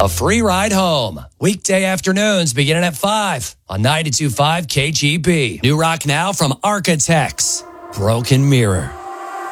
A free ride home. Weekday afternoons beginning at 5 on 92.5 KGB. New rock now from Architects. Broken Mirror.